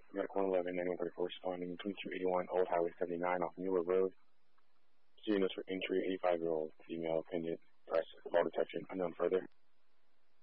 Medical 11, 9134, responding 2281 Old Highway 79 off Mueller Road. Student notes for entry, 85-year-old female, pin